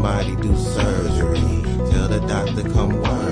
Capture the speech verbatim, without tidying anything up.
somebody do surgery. Tell the doctor come work.